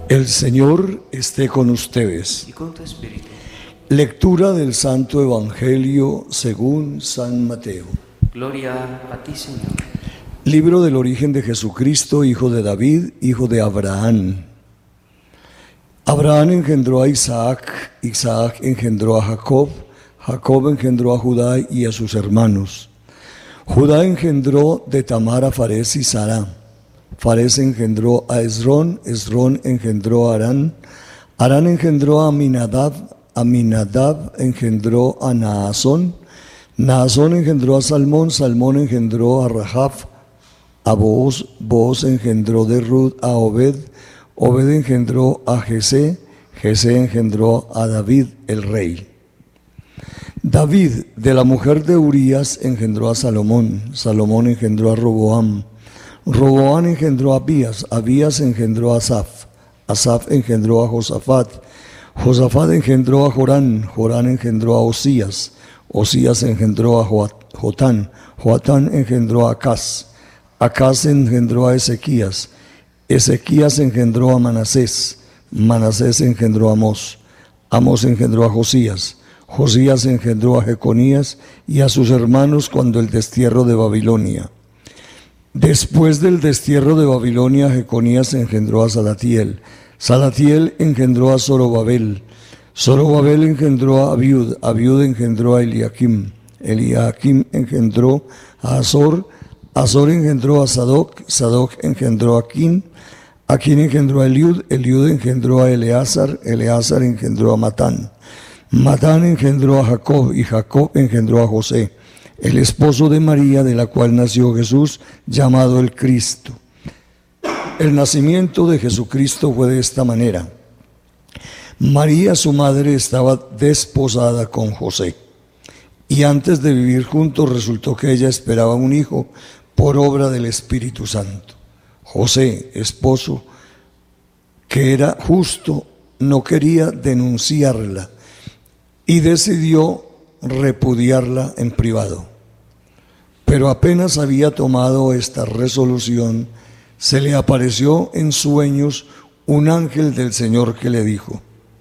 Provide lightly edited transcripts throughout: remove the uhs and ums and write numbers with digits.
El Señor esté con ustedes. Y con tu espíritu. Lectura del Santo Evangelio según San Mateo. Gloria a ti, Señor. Libro del origen de Jesucristo, hijo de David, hijo de Abraham. Abraham engendró a Isaac, Isaac engendró a Jacob, Jacob engendró a Judá y a sus hermanos. Judá engendró de Tamar a Fares y Zara. Fares engendró a Esrón, Esrón engendró a Arán, Arán engendró a Aminadab, Aminadab engendró a Naasón, Naasón engendró a Salmón, Salmón engendró a Rahab, a Booz, Booz engendró de Ruth a Obed, Obed engendró a Jesé, Jesé engendró a David el rey. David de la mujer de Urías engendró a Salomón, Salomón engendró a Roboam, Roboam engendró a Abías, Abías engendró a Asaf, Asaf engendró a Josafat, Josafat engendró a Jorán, Jorán engendró a Osías, Osías engendró a Jotán, Jotán engendró a Acaz, Acaz engendró a Ezequías, Ezequías engendró a Manasés, Manasés engendró a Amós, Amós engendró a Josías, Josías engendró a Jeconías y a sus hermanos cuando el destierro de Babilonia. Después del destierro de Babilonia, Jeconías engendró a Salatiel, Salatiel engendró a Zorobabel, Zorobabel engendró a Abiud, Abiud engendró a Eliakim, Eliakim engendró a Azor, Azor engendró a Sadoc, Sadoc engendró a Aquín, Aquín engendró a Eliud, Eliud engendró a Eleazar, Eleazar engendró a Matán, Matán engendró a Jacob y Jacob engendró a José, el esposo de María, de la cual nació Jesús, llamado el Cristo. El nacimiento de Jesucristo fue de esta manera. María, su madre, estaba desposada con José, y antes de vivir juntos resultó que ella esperaba un hijo por obra del Espíritu Santo. José, esposo, que era justo, no quería denunciarla y decidió repudiarla en privado. Pero apenas había tomado esta resolución, se le apareció en sueños un ángel del Señor que le dijo: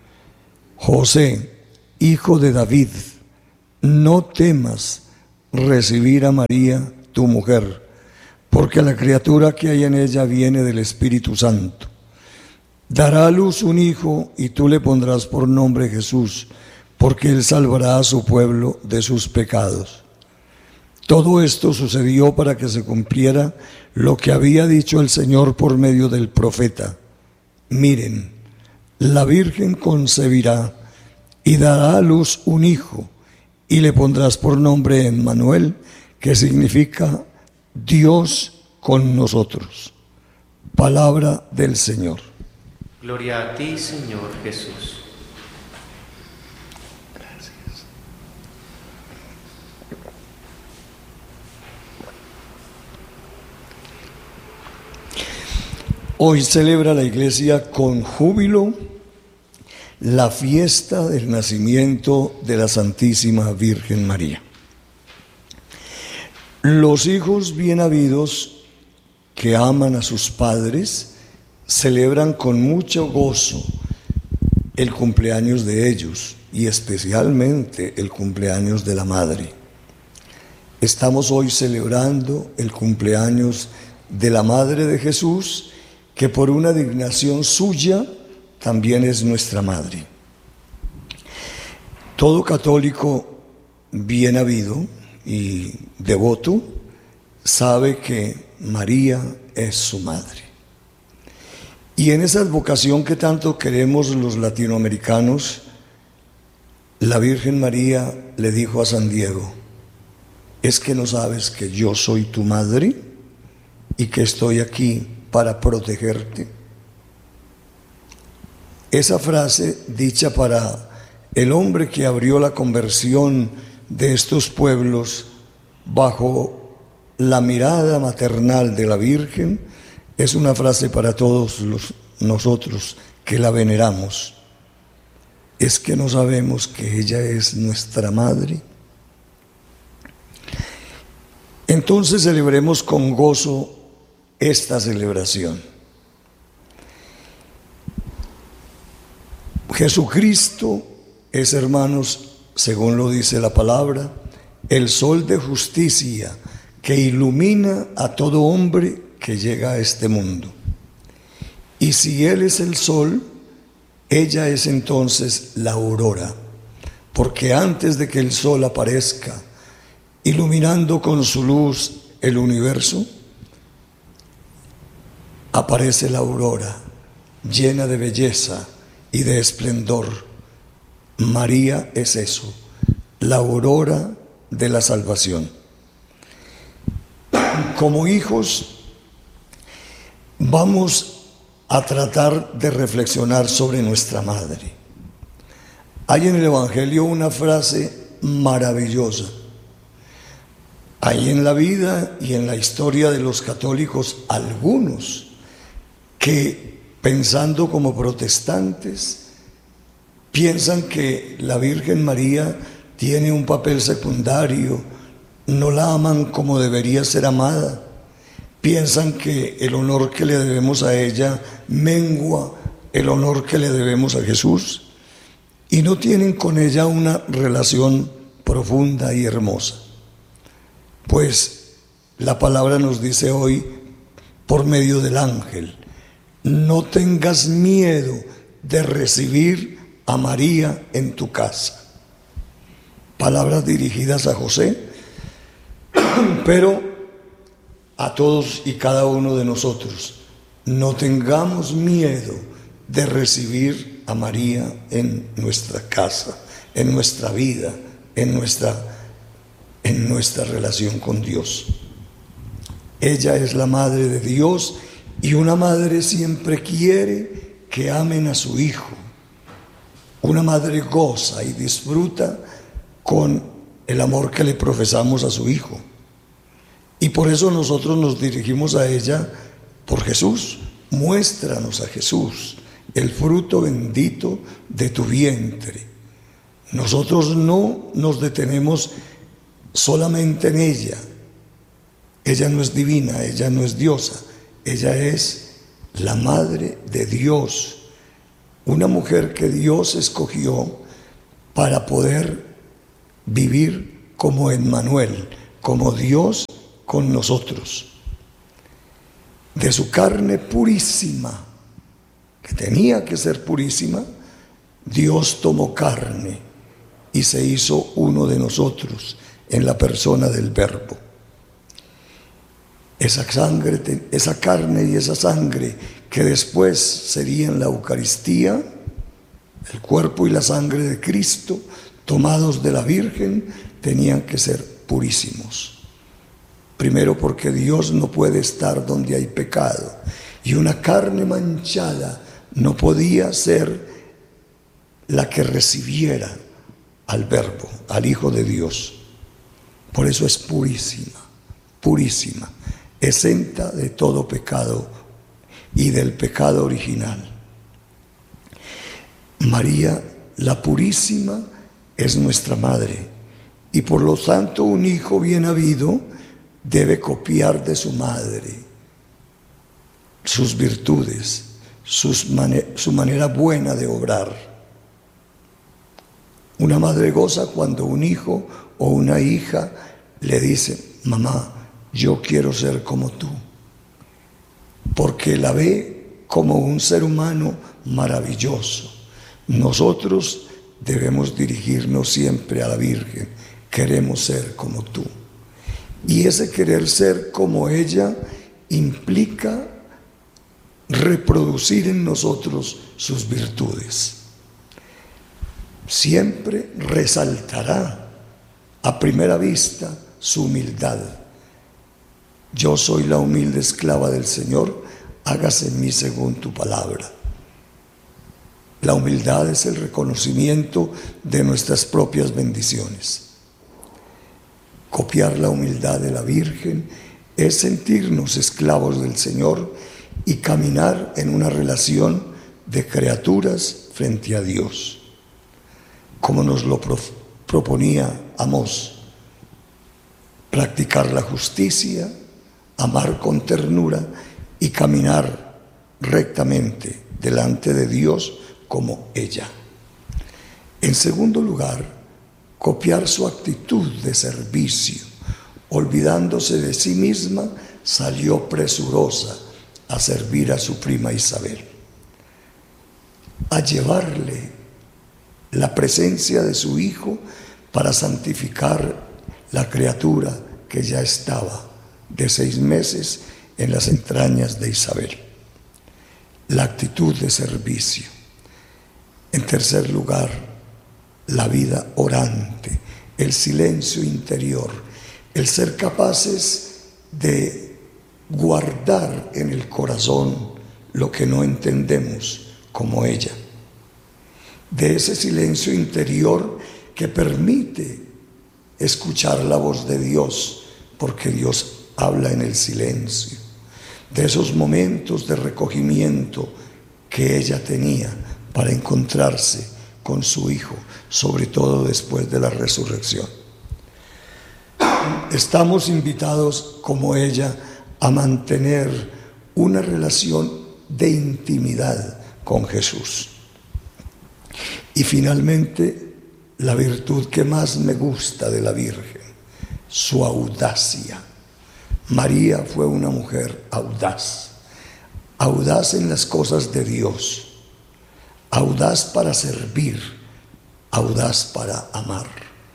José, hijo de David, no temas recibir a María, tu mujer, porque la criatura que hay en ella viene del Espíritu Santo. Dará a luz un hijo y tú le pondrás por nombre Jesús, porque él salvará a su pueblo de sus pecados. Todo esto sucedió para que se cumpliera lo que había dicho el Señor por medio del profeta. Miren, la Virgen concebirá y dará a luz un hijo, y le pondrás por nombre Emmanuel, que significa Dios con nosotros. Palabra del Señor. Gloria a ti, Señor Jesús. Hoy celebra la Iglesia con júbilo la fiesta del nacimiento de la Santísima Virgen María. Los hijos bien habidos que aman a sus padres celebran con mucho gozo el cumpleaños de ellos y especialmente el cumpleaños de la madre. Estamos hoy celebrando el cumpleaños de la Madre de Jesús, que por una dignación suya también es nuestra madre. Todo católico bien habido y devoto sabe que María es su madre. Y en esa advocación que tanto queremos los latinoamericanos, la Virgen María le dijo a San Diego: ¿es que no sabes que yo soy tu madre y que estoy aquí para protegerte? Esa frase dicha para el hombre que abrió la conversión de estos pueblos bajo la mirada maternal de la Virgen es una frase para todos nosotros que la veneramos. ¿Es que no sabemos que ella es nuestra madre? Entonces celebremos con gozo esta celebración. Jesucristo es, hermanos, según lo dice la palabra, el sol de justicia que ilumina a todo hombre que llega a este mundo. Y si Él es el sol, ella es entonces la aurora, porque antes de que el sol aparezca, iluminando con su luz el universo, aparece la aurora, llena de belleza y de esplendor. María es eso, la aurora de la salvación. Como hijos, vamos a tratar de reflexionar sobre nuestra madre. Hay en el Evangelio una frase maravillosa. Hay en la vida y en la historia de los católicos algunos que, pensando como protestantes, piensan que la Virgen María tiene un papel secundario, no la aman como debería ser amada, piensan que el honor que le debemos a ella mengua el honor que le debemos a Jesús, y no tienen con ella una relación profunda y hermosa. Pues la palabra nos dice hoy, por medio del ángel, no tengas miedo de recibir a María en tu casa. Palabras dirigidas a José, pero a todos y cada uno de nosotros. No tengamos miedo de recibir a María en nuestra casa, en nuestra vida, en nuestra relación con Dios. Ella es la madre de Dios, y una madre siempre quiere que amen a su hijo. Una madre goza y disfruta con el amor que le profesamos a su hijo. Y por eso nosotros nos dirigimos a ella por Jesús. Muéstranos a Jesús, el fruto bendito de tu vientre. Nosotros no nos detenemos solamente en ella. Ella no es divina, ella no es diosa, ella es la madre de Dios, una mujer que Dios escogió para poder vivir como Emmanuel, como Dios con nosotros. De su carne purísima, que tenía que ser purísima, Dios tomó carne y se hizo uno de nosotros en la persona del Verbo. Esa sangre, esa carne y esa sangre que después serían la Eucaristía, el cuerpo y la sangre de Cristo, tomados de la Virgen, tenían que ser purísimos. Primero, porque Dios no puede estar donde hay pecado, y una carne manchada no podía ser la que recibiera al Verbo, al Hijo de Dios. Por eso es purísima, purísima, exenta de todo pecado y del pecado original. María, la purísima, es nuestra madre, y por lo tanto un hijo bien habido debe copiar de su madre sus virtudes, su manera buena de obrar. Una madre goza cuando un hijo o una hija le dice: mamá, yo quiero ser como tú, porque la ve como un ser humano maravilloso. Nosotros debemos dirigirnos siempre a la Virgen: queremos ser como tú. Y ese querer ser como ella implica reproducir en nosotros sus virtudes. Siempre resaltará a primera vista su humildad. Yo soy la humilde esclava del Señor, hágase en mí según tu palabra. La humildad es el reconocimiento de nuestras propias bendiciones. Copiar la humildad de la Virgen es sentirnos esclavos del Señor y caminar en una relación de criaturas frente a Dios, como nos lo proponía Amós: practicar la justicia, amar con ternura y caminar rectamente delante de Dios como ella. En segundo lugar, copiar su actitud de servicio. Olvidándose de sí misma, salió presurosa a servir a su prima Isabel, a llevarle la presencia de su hijo para santificar la criatura que ya estaba de 6 meses en las entrañas de Isabel. La actitud de servicio. En tercer lugar, la vida orante, el silencio interior, el ser capaces de guardar en el corazón lo que no entendemos, como ella. De ese silencio interior que permite escuchar la voz de Dios, porque Dios habla en el silencio. De esos momentos de recogimiento que ella tenía para encontrarse con su hijo, sobre todo después de la resurrección. Estamos invitados, como ella, a mantener una relación de intimidad con Jesús. Y finalmente, la virtud que más me gusta de la Virgen, su audacia. María fue una mujer audaz, audaz en las cosas de Dios, audaz para servir, audaz para amar.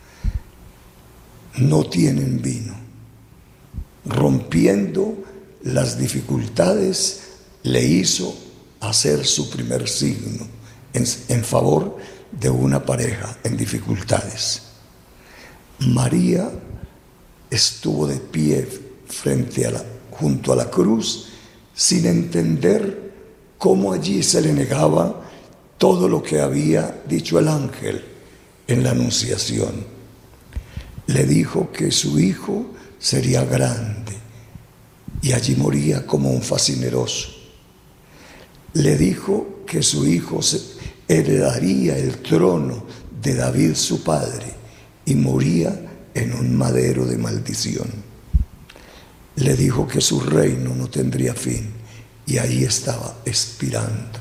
No tienen vino. Rompiendo las dificultades, le hizo hacer su primer signo en favor de una pareja en dificultades. María estuvo de pie junto a la cruz, sin entender cómo allí se le negaba todo lo que había dicho el ángel en la anunciación. Le dijo que su hijo sería grande y allí moría como un facineroso. Le dijo que su hijo heredaría el trono de David su padre y moría en un madero de maldición. Le dijo que su reino no tendría fin y ahí estaba expirando.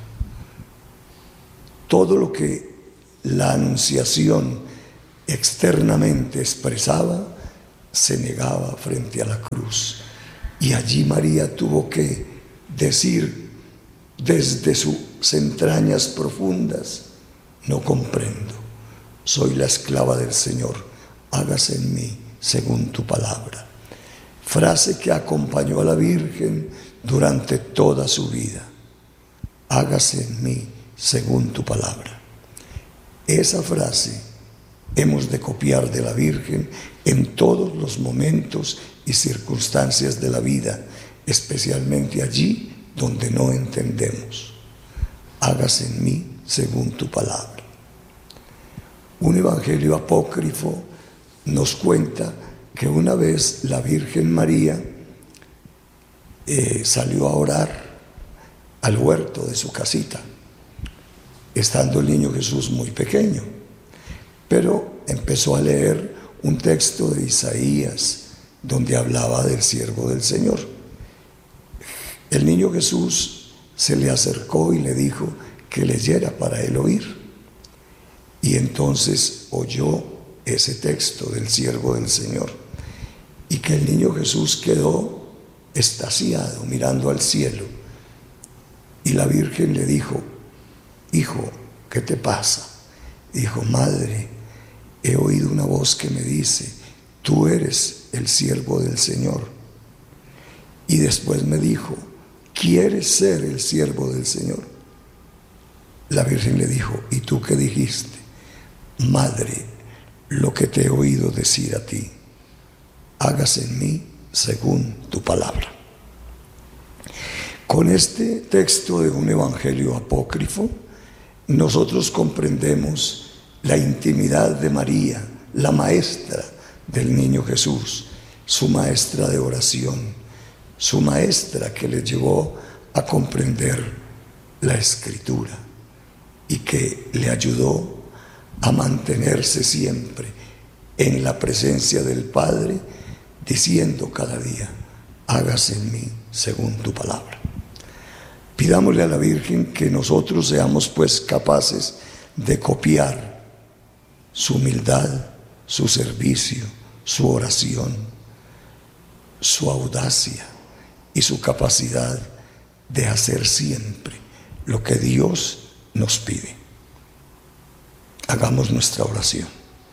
Todo lo que la anunciación externamente expresaba se negaba frente a la cruz, y allí María tuvo que decir desde sus entrañas profundas: no comprendo, soy la esclava del Señor, hágase en mí según tu palabra. Frase que acompañó a la Virgen durante toda su vida: hágase en mí según tu palabra. Esa frase hemos de copiar de la Virgen en todos los momentos y circunstancias de la vida, especialmente allí donde no entendemos. Hágase en mí según tu palabra. Un evangelio apócrifo nos cuenta que una vez la Virgen María salió a orar al huerto de su casita, estando el niño Jesús muy pequeño, pero empezó a leer un texto de Isaías donde hablaba del siervo del Señor. El niño Jesús se le acercó y le dijo que leyera para él oír, y entonces oyó ese texto del siervo del Señor, y que el niño Jesús quedó extasiado mirando al cielo, y la Virgen le dijo: hijo, ¿qué te pasa? Dijo: madre, he oído una voz que me dice: tú eres el siervo del Señor. Y después me dijo: ¿quieres ser el siervo del Señor? La Virgen le dijo: ¿y tú qué dijiste? Madre, lo que te he oído decir a ti, hágase en mí según tu palabra. Con este texto de un evangelio apócrifo, nosotros comprendemos la intimidad de María, la maestra del niño Jesús, su maestra de oración, su maestra que le llevó a comprender la Escritura y que le ayudó a mantenerse siempre en la presencia del Padre, diciendo cada día: hágase en mí según tu palabra. Pidámosle a la Virgen que nosotros seamos pues capaces de copiar su humildad, su servicio, su oración, su audacia y su capacidad de hacer siempre lo que Dios nos pide. Hagamos nuestra oración.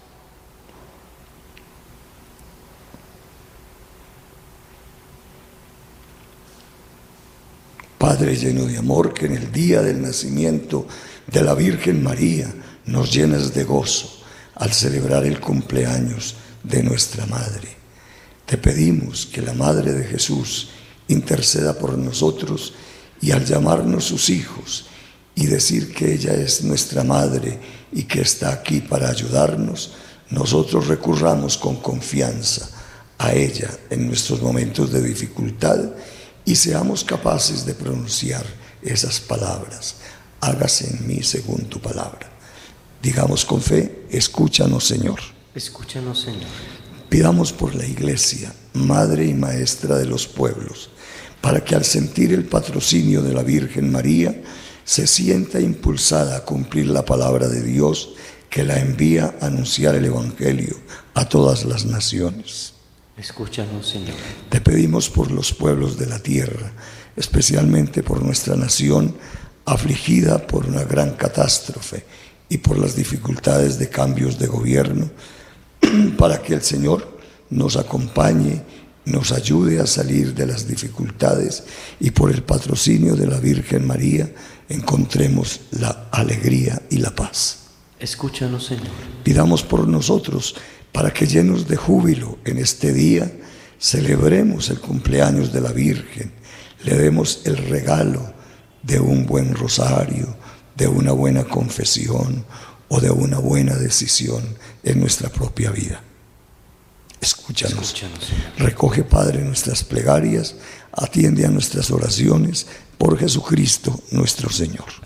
Padre lleno de amor, que en el día del nacimiento de la Virgen María nos llenas de gozo al celebrar el cumpleaños de nuestra Madre. Te pedimos que la Madre de Jesús interceda por nosotros y al llamarnos sus hijos y decir que ella es nuestra Madre y que está aquí para ayudarnos, nosotros recurramos con confianza a ella en nuestros momentos de dificultad y seamos capaces de pronunciar esas palabras. Hágase en mí según tu palabra. Digamos con fe: escúchanos, Señor. Escúchanos, Señor. Pidamos por la Iglesia, Madre y Maestra de los pueblos, para que al sentir el patrocinio de la Virgen María, se sienta impulsada a cumplir la palabra de Dios que la envía a anunciar el Evangelio a todas las naciones. Escúchanos, Señor. Te pedimos por los pueblos de la tierra, especialmente por nuestra nación afligida por una gran catástrofe y por las dificultades de cambios de gobierno, para que el Señor nos acompañe, nos ayude a salir de las dificultades y por el patrocinio de la Virgen María encontremos la alegría y la paz. Escúchanos, Señor. Pidamos por nosotros para que, llenos de júbilo en este día, celebremos el cumpleaños de la Virgen, le demos el regalo de un buen rosario, de una buena confesión o de una buena decisión en nuestra propia vida. Escúchanos. Escúchanos, Señor. Recoge, Padre, nuestras plegarias, atiende a nuestras oraciones por Jesucristo nuestro Señor.